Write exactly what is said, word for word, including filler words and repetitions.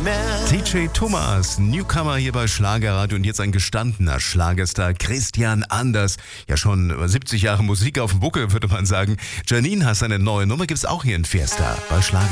T J Thomas, Newcomer hier bei Schlagerradio und jetzt ein gestandener Schlagerstar, Christian Anders. Ja, schon siebzig Jahre Musik auf dem Buckel, würde man sagen. Janine hat seine neue Nummer, gibt's auch hier in Fiesta bei Schlager.